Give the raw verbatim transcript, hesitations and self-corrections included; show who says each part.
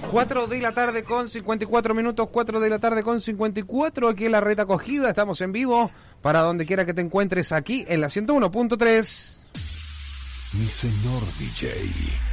Speaker 1: cuatro de la tarde con cincuenta y cuatro minutos, cuatro de la tarde con cincuenta y cuatro, aquí en la Reta Acogida, estamos en vivo para donde quiera que te encuentres aquí en la ciento uno punto tres.
Speaker 2: Mi señor D J.